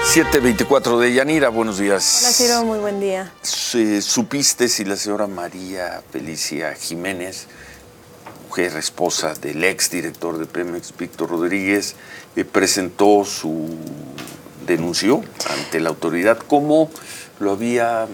7:24 de Yanira, buenos días. Hola Ciro, muy buen día. ¿Supiste si la señora María Felicia Jiménez, mujer esposa del exdirector de Pemex, Víctor Rodríguez, denunció ante la autoridad como lo había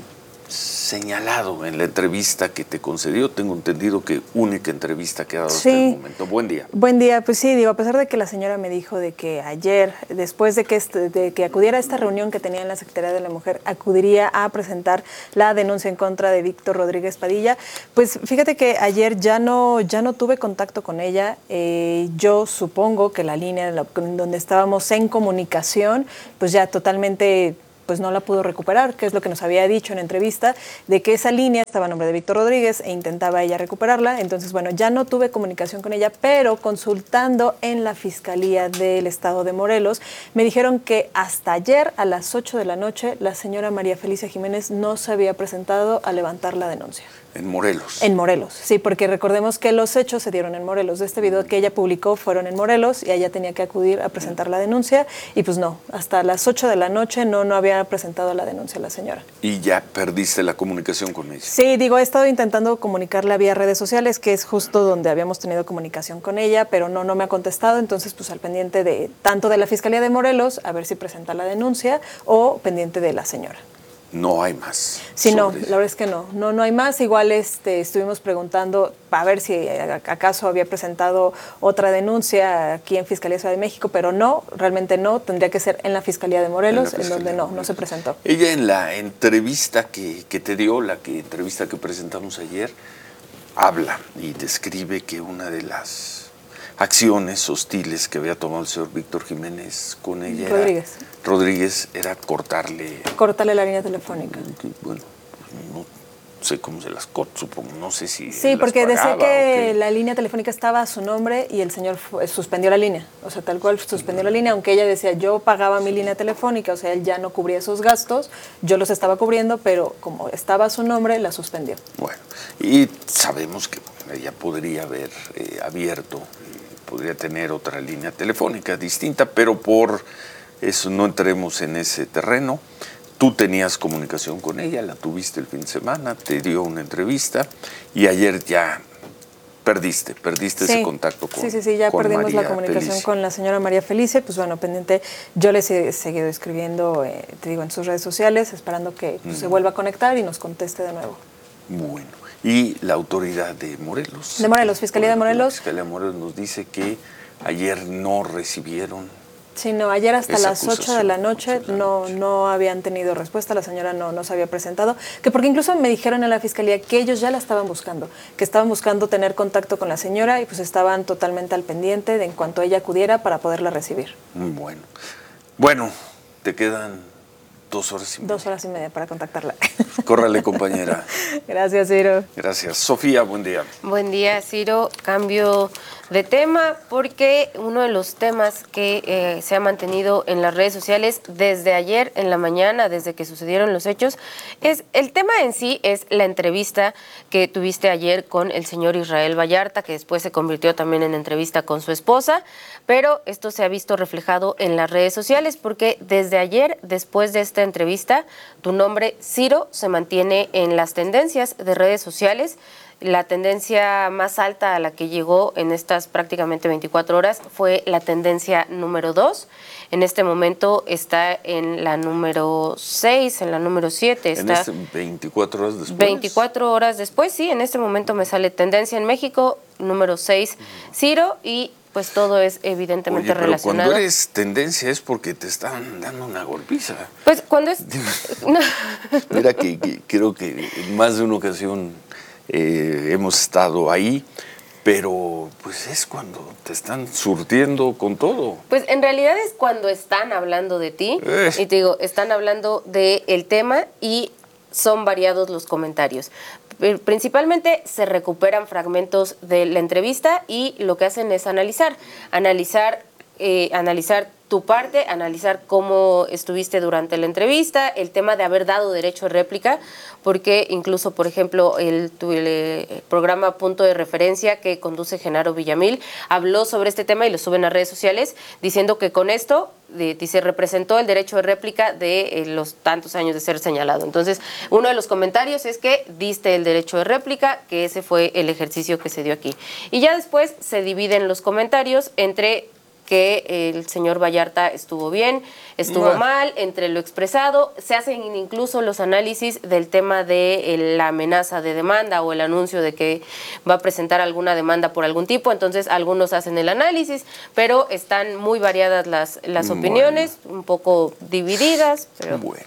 señalado en la entrevista que te concedió? Tengo entendido que única entrevista que ha dado hasta el momento. Buen día. Buen día, pues sí, digo, a pesar de que la señora me dijo de que ayer, después de que acudiera a esta reunión que tenía en la Secretaría de la Mujer, acudiría a presentar la denuncia en contra de Víctor Rodríguez Padilla, pues fíjate que ayer ya no tuve contacto con ella. Yo supongo que la línea donde estábamos en comunicación, pues ya totalmente pues no la pudo recuperar, que es lo que nos había dicho en entrevista, de que esa línea estaba a nombre de Víctor Rodríguez e intentaba ella recuperarla. Entonces, bueno, ya no tuve comunicación con ella, pero consultando en la Fiscalía del Estado de Morelos, me dijeron que hasta ayer a las 8 de la noche la señora María Felicia Jiménez no se había presentado a levantar la denuncia. ¿En Morelos? En Morelos, sí, porque recordemos que los hechos se dieron en Morelos. De este video que ella publicó fueron en Morelos y ella tenía que acudir a presentar la denuncia y pues no, hasta las 8 de la noche no había presentado la denuncia la señora. ¿Y ya perdiste la comunicación con ella? Sí, digo, he estado intentando comunicarla vía redes sociales, que es justo donde habíamos tenido comunicación con ella, pero no me ha contestado. Entonces, pues al pendiente de tanto de la Fiscalía de Morelos, a ver si presenta la denuncia, o pendiente de la señora. No hay más. Sí, no, la verdad es que no hay más. Igual estuvimos preguntando a ver si acaso había presentado otra denuncia aquí en Fiscalía Ciudad de México, pero no, realmente no, tendría que ser en la Fiscalía de Morelos, en donde no se presentó. Ella en la entrevista que te dio, entrevista que presentamos ayer, habla y describe que una de las acciones hostiles que había tomado el señor Víctor Jiménez con ella Rodríguez era cortarle la línea telefónica. Bueno, no sé cómo se las corta, supongo, no sé si sí, porque decía que la línea telefónica estaba a su nombre y el señor suspendió la línea, o sea, tal cual suspendió la línea, aunque ella decía, yo pagaba mi línea telefónica, o sea, él ya no cubría esos gastos, yo los estaba cubriendo, pero como estaba a su nombre, la suspendió. Bueno, y sabemos que ella podría haber abierto, podría tener otra línea telefónica distinta, pero por eso no entremos en ese terreno. Tú tenías comunicación con ella, la tuviste el fin de semana, te dio una entrevista y ayer ya perdiste ese contacto con Sí, ya perdimos María la comunicación Felicia. Con la señora María Felicia. Pues bueno, pendiente, yo les he seguido escribiendo, te digo, en sus redes sociales, esperando que se vuelva a conectar y nos conteste de nuevo. Bueno, y la autoridad de Morelos. De Morelos, Fiscalía de Morelos. La Fiscalía de Morelos nos dice que ayer no recibieron. Sí, no, ayer hasta las 8 de la noche no habían tenido respuesta, la señora no se había presentado, que porque incluso me dijeron en la Fiscalía que ellos ya la estaban buscando, que estaban buscando tener contacto con la señora y pues estaban totalmente al pendiente de en cuanto ella acudiera para poderla recibir. Bueno, te quedan 2 horas y media. 2 horas y media para contactarla. Córrale, compañera. Gracias, Ciro. Gracias. Sofía, buen día. Buen día, Ciro. Cambio de tema porque uno de los temas que se ha mantenido en las redes sociales desde ayer en la mañana, desde que sucedieron los hechos, el tema en sí es la entrevista que tuviste ayer con el señor Israel Vallarta, que después se convirtió también en entrevista con su esposa, pero esto se ha visto reflejado en las redes sociales porque desde ayer, después de esta entrevista, tu nombre, Ciro, se mantiene en las tendencias de redes sociales. La tendencia más alta a la que llegó en estas prácticamente 24 horas fue la tendencia número 2. En este momento está en la número 6, en la número 7. ¿En 24 horas después? 24 horas después, sí. En este momento me sale tendencia en México, número 6, Ciro, y pues todo es evidentemente relacionado. Cuando eres tendencia es porque te están dando una golpiza. Pues cuando es... Mira que creo que en más de una ocasión hemos estado ahí, pero pues es cuando te están surtiendo con todo. Pues en realidad es cuando están hablando de ti, y te digo, están hablando del tema y son variados los comentarios. Principalmente se recuperan fragmentos de la entrevista y lo que hacen es analizar tu parte, analizar cómo estuviste durante la entrevista, el tema de haber dado derecho a réplica, porque incluso, por ejemplo, el programa Punto de Referencia que conduce Genaro Villamil habló sobre este tema y lo suben a redes sociales, diciendo que con esto se representó el derecho de réplica de los tantos años de ser señalado. Entonces, uno de los comentarios es que diste el derecho de réplica, que ese fue el ejercicio que se dio aquí. Y ya después se dividen los comentarios entre que el señor Vallarta estuvo bien, estuvo mal, entre lo expresado. Se hacen incluso los análisis del tema de la amenaza de demanda o el anuncio de que va a presentar alguna demanda por algún tipo. Entonces, algunos hacen el análisis, pero están muy variadas las opiniones, un poco divididas. Pero... Bueno.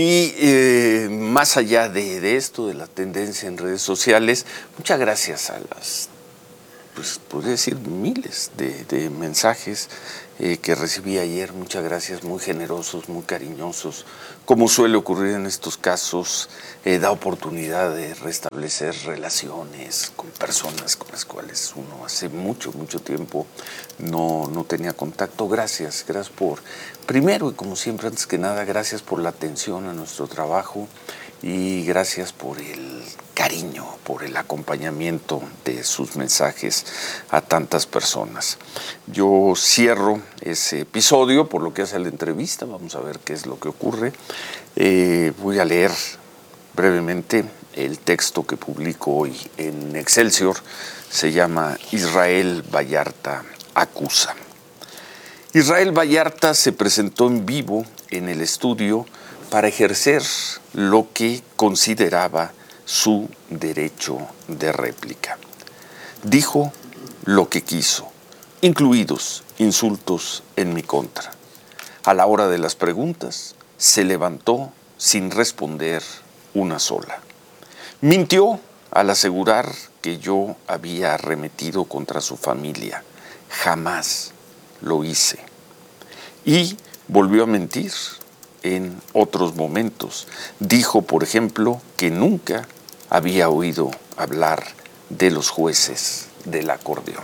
Y más allá de esto, de la tendencia en redes sociales, muchas gracias a las, pues podría decir, miles de mensajes que recibí ayer. Muchas gracias, muy generosos, muy cariñosos. Como suele ocurrir en estos casos, da oportunidad de restablecer relaciones con personas con las cuales uno hace mucho tiempo no tenía contacto. Gracias por, primero y como siempre, antes que nada, gracias por la atención a nuestro trabajo y gracias por el cariño, por el acompañamiento de sus mensajes a tantas personas. Yo cierro ese episodio por lo que hace a la entrevista. Vamos a ver qué es lo que ocurre. Voy a leer brevemente el texto que publico hoy en Excelsior. Se llama Israel Vallarta acusa. Israel Vallarta se presentó en vivo en el estudio para ejercer lo que consideraba su derecho de réplica. Dijo lo que quiso, incluidos insultos en mi contra. A la hora de las preguntas, se levantó sin responder una sola. Mintió al asegurar que yo había arremetido contra su familia. Jamás lo hice. Y volvió a mentir en otros momentos. Dijo, por ejemplo, que nunca había oído hablar de los jueces del acordeón.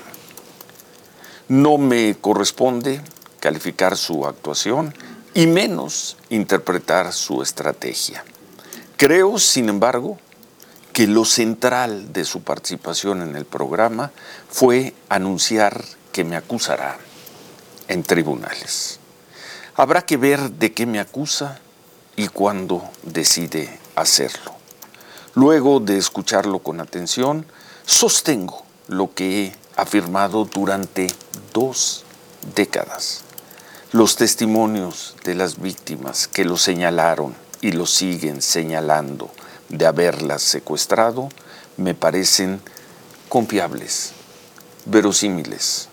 No me corresponde calificar su actuación y menos interpretar su estrategia. Creo, sin embargo, que lo central de su participación en el programa fue anunciar que me acusará en tribunales. Habrá que ver de qué me acusa y cuándo decide hacerlo. Luego de escucharlo con atención, sostengo lo que he afirmado durante 2 décadas. Los testimonios de las víctimas que lo señalaron y lo siguen señalando de haberlas secuestrado me parecen confiables, verosímiles,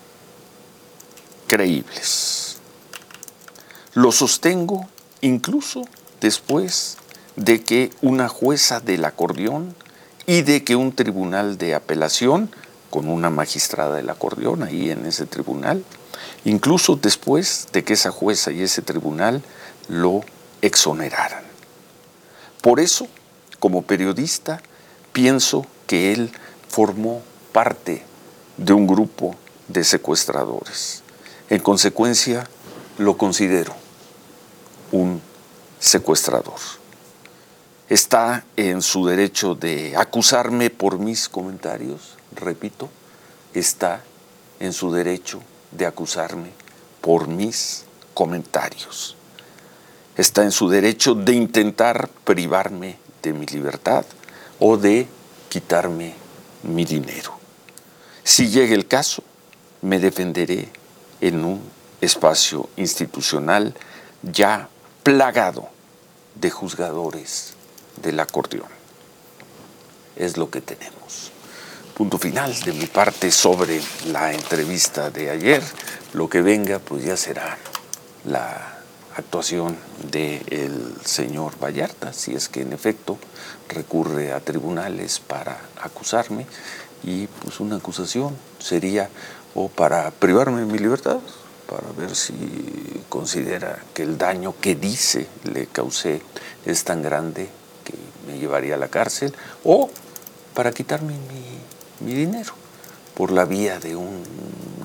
creíbles. Lo sostengo incluso después de que una jueza del acordeón y de que un tribunal de apelación, con una magistrada del acordeón ahí en ese tribunal, incluso después de que esa jueza y ese tribunal lo exoneraran. Por eso, como periodista, pienso que él formó parte de un grupo de secuestradores. En consecuencia, lo considero un secuestrador. Está en su derecho de acusarme por mis comentarios, repito, está en su derecho de acusarme por mis comentarios. Está en su derecho de intentar privarme de mi libertad o de quitarme mi dinero. Si llega el caso, me defenderé en un espacio institucional ya plagado de juzgadores del acordeón. Es lo que tenemos. Punto final de mi parte sobre la entrevista de ayer. Lo que venga, pues ya será la actuación del señor Vallarta, si es que en efecto recurre a tribunales para acusarme, y pues una acusación sería o para privarme de mi libertad, para ver si considera que el daño que dice le causé es tan grande que me llevaría a la cárcel, o para quitarme mi dinero por la vía de un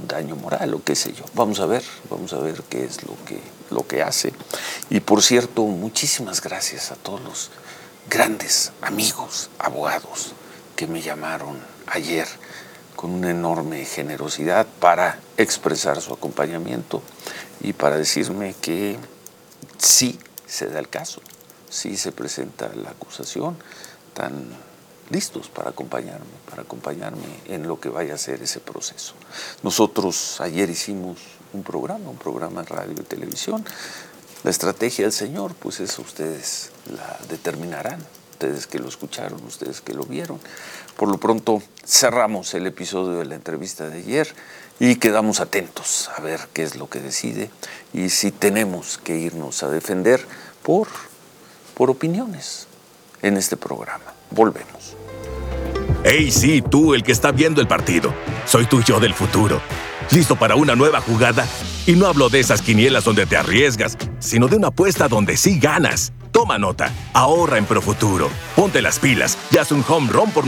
daño moral o qué sé yo. Vamos a ver qué es lo que hace. Y por cierto, muchísimas gracias a todos los grandes amigos, abogados que me llamaron ayer con una enorme generosidad para expresar su acompañamiento y para decirme que sí se da el caso, sí se presenta la acusación, están listos para acompañarme en lo que vaya a ser ese proceso. Nosotros ayer hicimos un programa en radio y televisión. La estrategia del señor, pues eso ustedes la determinarán, ustedes que lo escucharon, ustedes que lo vieron. Por lo pronto cerramos el episodio de la entrevista de ayer y quedamos atentos a ver qué es lo que decide y si tenemos que irnos a defender por opiniones en este programa. Volvemos. ¡Hey, sí, tú, el que está viendo el partido! Soy tu yo del futuro. ¿Listo para una nueva jugada? Y no hablo de esas quinielas donde te arriesgas, sino de una apuesta donde sí ganas. Toma nota, ahorra en Profuturo. Ponte las pilas y haz un home run por